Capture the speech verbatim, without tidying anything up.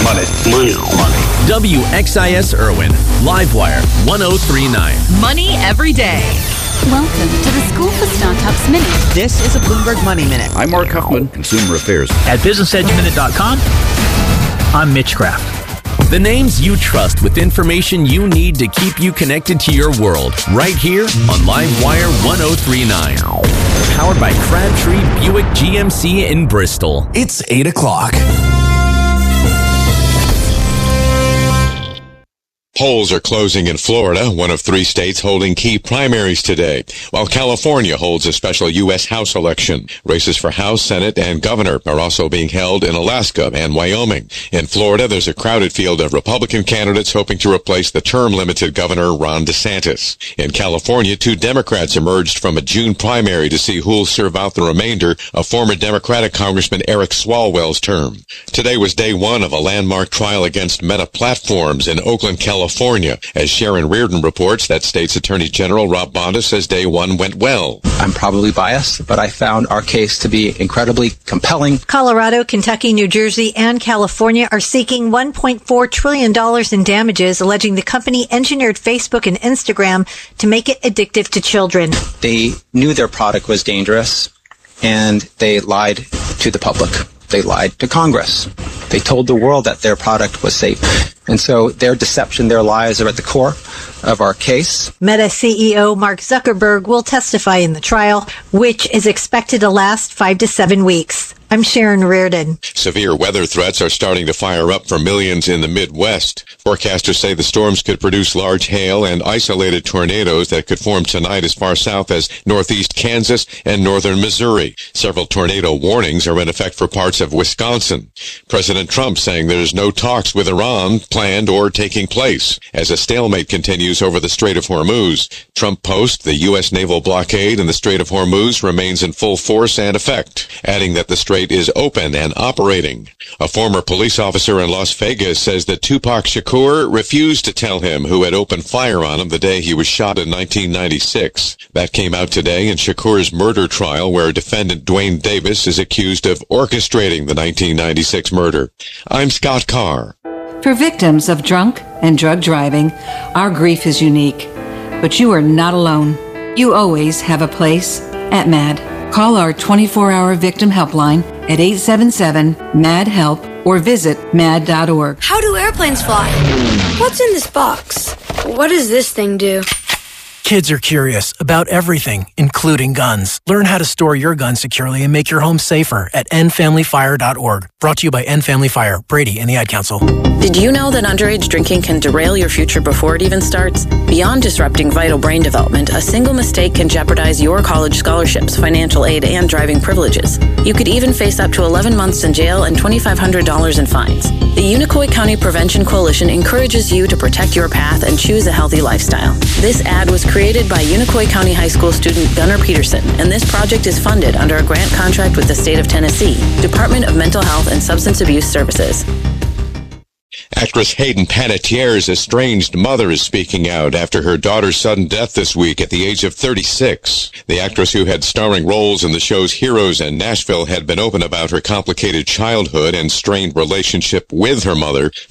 Money. Money. Money. W X I S Irwin, Livewire one oh three point nine. Money every day. Welcome to the School for Startups Minute. This is a Bloomberg Money Minute. I'm Mark Huffman, Consumer Affairs. At business edge minute dot com, I'm Mitch Kraft. The names you trust with information you need to keep you connected to your world. Right here on Livewire one oh three point nine. Powered by Crabtree Buick G M C in Bristol. It's eight o'clock. Polls are closing in Florida, one of three states holding key primaries today, while California holds a special U S House election. Races for House, Senate, and Governor are also being held in Alaska and Wyoming. In Florida, there's a crowded field of Republican candidates hoping to replace the term-limited Governor Ron DeSantis. In California, two Democrats emerged from a June primary to see who'll serve out the remainder of former Democratic Congressman Eric Swalwell's term. Today was day one of a landmark trial against Meta Platforms in Oakland, California. California. As Sharon Reardon reports, that state's Attorney General Rob Bonta says day one went well. I'm probably biased, but I found our case to be incredibly compelling. Colorado, Kentucky, New Jersey, and California are seeking one point four trillion dollars in damages, alleging the company engineered Facebook and Instagram to make it addictive to children. They knew their product was dangerous, and they lied to the public. They lied to Congress. They told the world that their product was safe. And so their deception, their lies are at the core of our case. Meta C E O Mark Zuckerberg will testify in the trial, which is expected to last five to seven weeks. I'm Sharon Reardon. Severe weather threats are starting to fire up for millions in the Midwest. Forecasters say the storms could produce large hail and isolated tornadoes that could form tonight as far south as northeast Kansas and northern Missouri. Several tornado warnings are in effect for parts of Wisconsin. President Trump saying there's no talks with Iran planned or taking place. As a stalemate continues over the Strait of Hormuz, Trump posts the U S naval blockade in the Strait of Hormuz remains in full force and effect, adding that the strait is open and operating. A former police officer in Las Vegas says that Tupac Shakur refused to tell him who had opened fire on him the day he was shot in nineteen ninety-six. That came out today in Shakur's murder trial, where defendant Dwayne Davis is accused of orchestrating the nineteen ninety-six murder. I'm Scott Carr. For victims of drunk and drug driving, our grief is unique. But you are not alone. You always have a place at MAD. Call our twenty-four hour victim helpline at eight seven seven, M A D, HELP or visit mad dot org. How do airplanes fly? What's in this box? What does this thing do? Kids are curious about everything, including guns. Learn how to store your gun securely and make your home safer at end family fire dot org. Brought to you by End Family Fire, Brady, and the Ad Council. Did you know that underage drinking can derail your future before it even starts? Beyond disrupting vital brain development, a single mistake can jeopardize your college scholarships, financial aid, and driving privileges. You could even face up to eleven months in jail and twenty-five hundred dollars in fines. The Unicoi County Prevention Coalition encourages you to protect your path and choose a healthy lifestyle. This ad was created by Unicoi County High School student Gunnar Peterson, and this project is funded under a grant contract with the state of Tennessee, Department of Mental Health and Substance Abuse Services. Actress Hayden Panettiere's estranged mother is speaking out after her daughter's sudden death this week at the age of thirty-six. The actress, who had starring roles in the shows Heroes and Nashville, had been open about her complicated childhood and strained relationship with her mother.